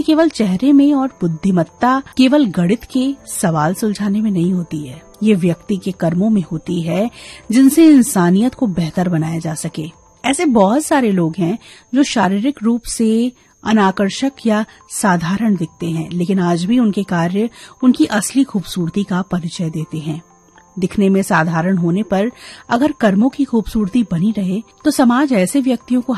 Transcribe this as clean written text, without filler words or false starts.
केवल चेहरे में और बुद्धिमत्ता केवल गणित के सवाल सुलझाने में नहीं होती है। ये व्यक्ति के कर्मों में होती है जिनसे इंसानियत को बेहतर बनाया जा सके। ऐसे बहुत सारे लोग हैं जो शारीरिक रूप से अनाकर्षक या साधारण दिखते हैं, लेकिन आज भी उनके कार्य उनकी असली खूबसूरती का परिचय देते हैं। दिखने में साधारण होने पर अगर कर्मों की खूबसूरती बनी रहे तो समाज ऐसे व्यक्तियों को